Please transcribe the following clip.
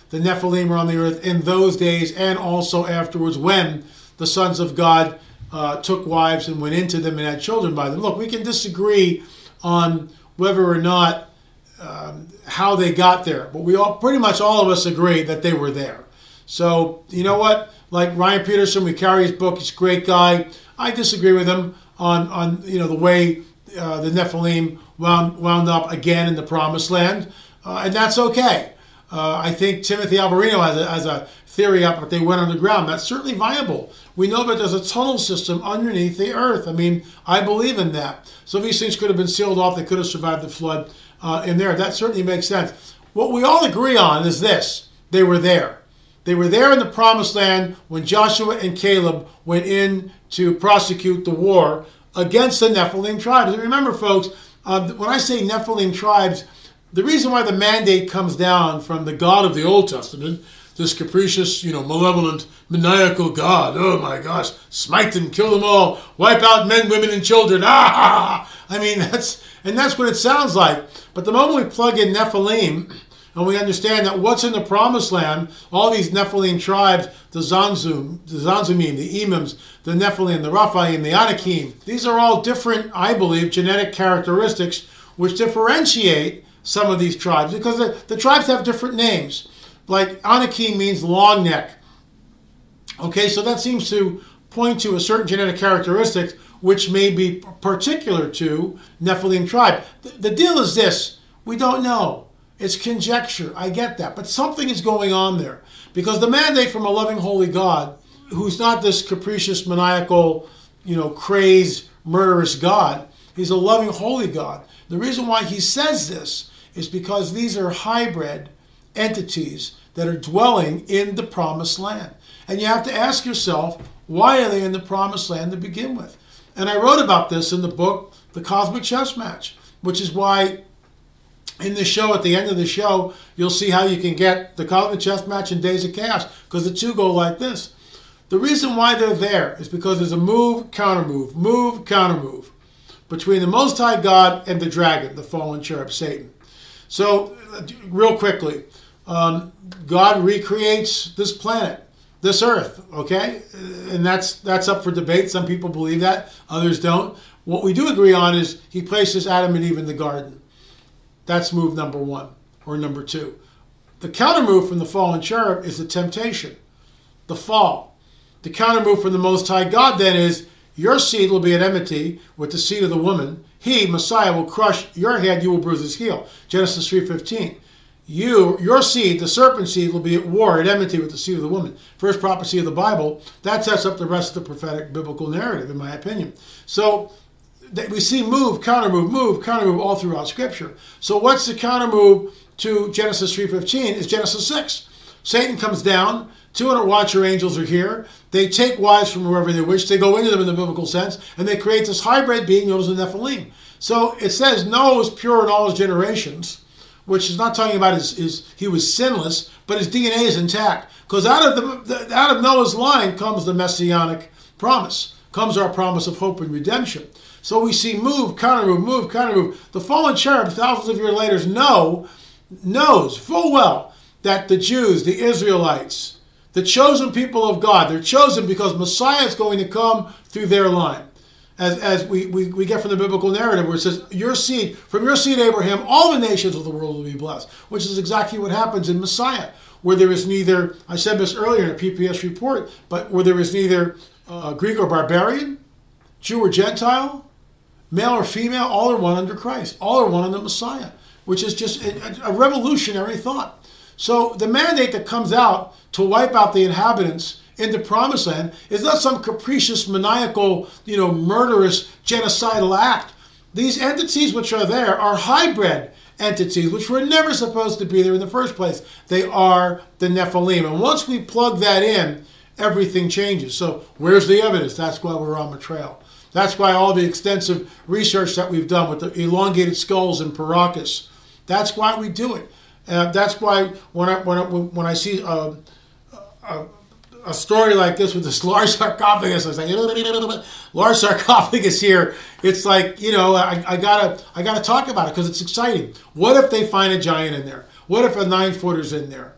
the Nephilim were on the earth in those days and also afterwards when the sons of God took wives and went into them and had children by them. Look, we can disagree on whether or not how they got there, but pretty much all of us agree that they were there. So, you know what? Like Ryan Peterson, we carry his book. He's a great guy. I disagree with him on the way the Nephilim wound up again in the Promised Land, and that's okay. I think Timothy Alberino has a theory up that they went underground. That's certainly viable. We know that there's a tunnel system underneath the earth. I mean, I believe in that. So these things could have been sealed off. They could have survived the flood in there. That certainly makes sense. What we all agree on is this. They were there. They were there in the Promised Land when Joshua and Caleb went in to prosecute the war against the Nephilim tribes. And remember, folks, when I say Nephilim tribes, the reason why the mandate comes down from the God of the Old Testament, this capricious, malevolent, maniacal God, oh my gosh, smite them, kill them all, wipe out men, women, and children, I mean, that's what it sounds like. But the moment we plug in Nephilim, and we understand that what's in the Promised Land, all these Nephilim tribes, the Zanzumim, the Emims, the Nephilim, the Raphaim, the Anakim, these are all different, I believe, genetic characteristics which differentiate some of these tribes, because the tribes have different names. Like Anakim means long neck. Okay, so that seems to point to a certain genetic characteristic which may be particular to Nephilim tribe. The deal is this: we don't know. It's conjecture. I get that. But something is going on there. Because the mandate from a loving, holy God, who's not this capricious, maniacal, crazed, murderous God, he's a loving, holy God. The reason why he says this is because these are hybrid entities that are dwelling in the Promised Land. And you have to ask yourself, why are they in the Promised Land to begin with? And I wrote about this in the book, The Cosmic Chess Match, which is why in the show, at the end of the show, you'll see how you can get the Cosmic Chess Match and Days of Chaos, because the two go like this. The reason why they're there is because there's a move, counter move between the Most High God and the dragon, the fallen cherub, Satan. So, real quickly, God recreates this planet, this earth, okay? And that's up for debate. Some people believe that, others don't. What we do agree on is he places Adam and Eve in the garden. That's move number one, or number two. The counter move from the fallen cherub is the temptation, the fall. The counter move from the Most High God then is, your seed will be at enmity with the seed of the woman. He, Messiah, will crush your head, you will bruise his heel. Genesis 3:15. Your seed, the serpent seed, will be at war, at enmity with the seed of the woman. First prophecy of the Bible. That sets up the rest of the prophetic biblical narrative, in my opinion. So we see move, counter move all throughout Scripture. So what's the counter move to Genesis 3:15 is Genesis 6. Satan comes down. 200 watcher angels are here. They take wives from wherever they wish. They go into them in the biblical sense, and they create this hybrid being known as the Nephilim. So it says Noah was pure in all his generations, which is not talking about he was sinless, but his DNA is intact. Because out of Noah's line comes the messianic promise, comes our promise of hope and redemption. So we see move, counter move. The fallen cherub, thousands of years later, knows full well that the Jews, the Israelites, the chosen people of God, they're chosen because Messiah is going to come through their line. As we get from the biblical narrative where it says, from your seed, Abraham, all the nations of the world will be blessed, which is exactly what happens in Messiah, where there is neither, I said this earlier in a PPS report, but where there is neither Greek or barbarian, Jew or Gentile, male or female, all are one under Christ, all are one under Messiah, which is just a revolutionary thought. So the mandate that comes out to wipe out the inhabitants in the Promised Land is not some capricious, maniacal, murderous, genocidal act. These entities which are there are hybrid entities which were never supposed to be there in the first place. They are the Nephilim. And once we plug that in, everything changes. So where's the evidence? That's why we're on the trail. That's why all the extensive research that we've done with the elongated skulls and Paracas, that's why we do it. That's why when I see a story like this with this large sarcophagus, I say, large sarcophagus here. It's like, I gotta talk about it because it's exciting. What if they find a giant in there? What if a 9-footer's in there?